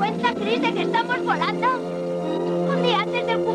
cuenta, Chris, de que estamos volando? Un día antes del